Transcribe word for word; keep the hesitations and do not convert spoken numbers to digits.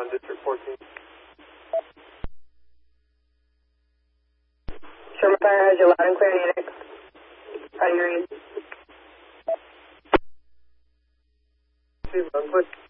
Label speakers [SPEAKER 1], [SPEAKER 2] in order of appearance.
[SPEAKER 1] on District fourteen.
[SPEAKER 2] Sherman Fire has you loud and clear, Unix. How do you read?
[SPEAKER 1] Steve, I'm quick.